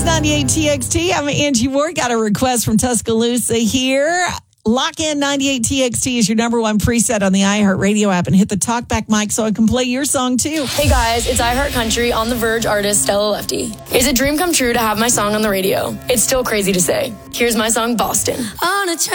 98 TXT. I'm Angie Ward. Got a request from Tuscaloosa here. Lock in 98 TXT is your number one preset on the iHeartRadio app and hit the talkback mic so I can play your song too. Hey guys, it's iHeart Country on The Verge artist Stella Lefty. It's a dream come true to have my song on the radio. It's still crazy to say. Here's my song, Boston. On a